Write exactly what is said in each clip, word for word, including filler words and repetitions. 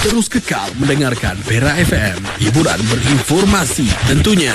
Terus kekal mendengarkan Perak F M. Hiburan berinformasi tentunya.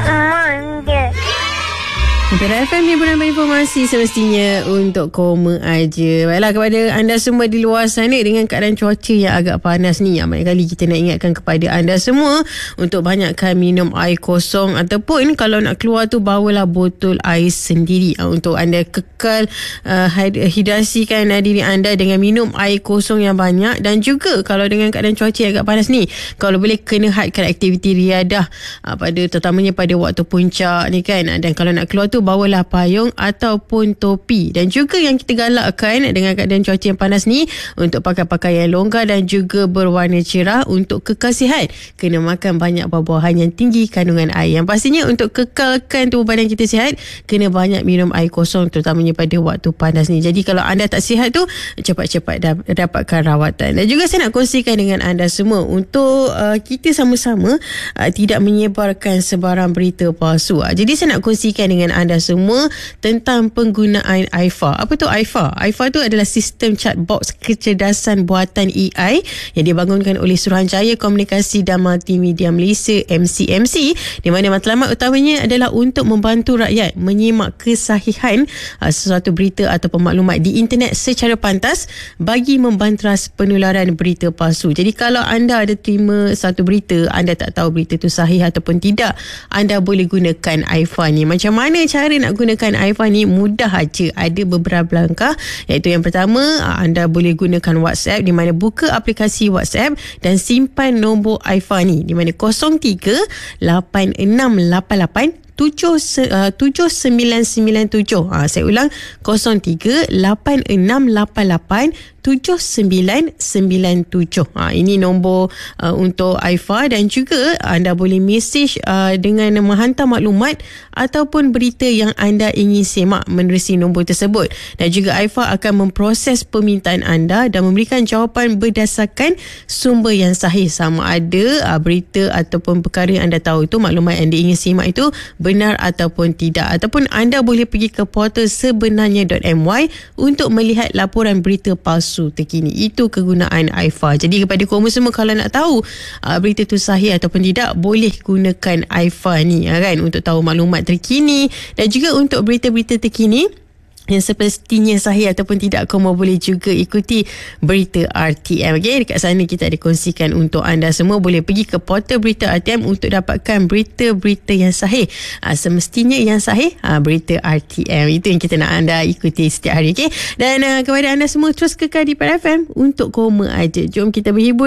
Perak F M, hiburan berinformasi semestinya untuk koma aja. Baiklah, kepada anda semua di luar sana dengan keadaan cuaca yang agak panas ni, banyak kali kita nak ingatkan kepada anda semua untuk banyakkan minum air kosong, ataupun kalau nak keluar tu bawalah botol air sendiri untuk anda kekal uh, hidrasikan uh, diri anda dengan minum air kosong yang banyak. Dan juga kalau dengan keadaan cuaca yang agak panas ni, kalau boleh kena hadkan aktiviti riadah uh, pada terutamanya pada waktu puncak ni kan. Dan kalau nak keluar tu bawalah payung ataupun topi. Dan juga yang kita galakkan dengan keadaan cuaca yang panas ni untuk pakai pakaian longgar dan juga berwarna cerah untuk kekal sihat. Kena makan banyak buah-buahan yang tinggi kandungan air. Yang pastinya untuk kekalkan tubuh badan kita sihat, kena banyak minum air kosong terutamanya pada waktu panas ni. Jadi kalau anda tak sihat tu, cepat-cepat dapatkan rawatan. Dan juga saya nak kongsikan dengan anda semua untuk uh, kita sama-sama uh, tidak menyebarkan sebarang berita palsu. Uh, jadi saya nak kongsikan dengan anda anda semua tentang penggunaan A I F A. Apa tu A I F A? A I F A tu adalah sistem chatbox kecerdasan buatan A I yang dibangunkan oleh Suruhanjaya Komunikasi dan Multimedia Malaysia M C M C, di mana matlamat utamanya adalah untuk membantu rakyat menyimak kesahihan uh, sesuatu berita atau maklumat di internet secara pantas bagi membanteras penularan berita palsu. Jadi kalau anda ada terima satu berita, anda tak tahu berita tu sahih ataupun tidak, anda boleh gunakan A I F A ni. Macam mana cara nak gunakan A I F A ni? Mudah aja. Ada beberapa langkah, iaitu yang pertama, anda boleh gunakan WhatsApp, di mana buka aplikasi WhatsApp dan simpan nombor A I F A ni, di mana kosong tiga lapan enam lapan lapan tujuh sembilan sembilan tujuh. Ha, saya ulang, kosong tiga lapan enam lapan lapan tujuh sembilan sembilan tujuh. Ha, ini nombor uh, untuk A I F A. Dan juga anda boleh mesej uh, dengan menghantar maklumat ataupun berita yang anda ingin semak menerusi nombor tersebut. Dan juga A I F A akan memproses permintaan anda dan memberikan jawapan berdasarkan sumber yang sahih, sama ada uh, berita ataupun perkara yang anda tahu itu, maklumat yang anda ingin semak itu benar ataupun tidak. Ataupun anda boleh pergi ke portal sebenarnya.my untuk melihat laporan berita palsu terkini. Itu kegunaan A I F A. Jadi kepada kamu semua, kalau nak tahu uh, berita tu sahih ataupun tidak, boleh gunakan A I F A ni uh, kan, untuk tahu maklumat terkini. Dan juga untuk berita-berita terkini yang sepertinya sahih ataupun tidak, kamu boleh juga ikuti berita R T M. Okay? Dekat sana kita ada kongsikan untuk anda semua. Boleh pergi ke portal berita R T M untuk dapatkan berita-berita yang sahih. Ha, semestinya yang sahih, ha, berita R T M. Itu yang kita nak anda ikuti setiap hari. Okay? Dan uh, kepada anda semua, terus kekal di Perak F M untuk koma aja. Jom kita berhibur